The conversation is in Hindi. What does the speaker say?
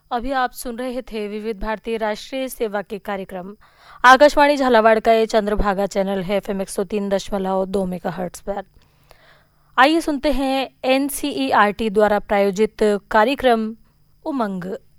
अभी आप सुन रहे थे विविध भारतीय राष्ट्रीय सेवा के कार्यक्रम। आकाशवाणी झालावाड़ का ये चंद्रभागा चैनल है FM 103.2 मेगाहर्ट्ज पर। आइए सुनते हैं NCERT द्वारा प्रायोजित कार्यक्रम उमंग।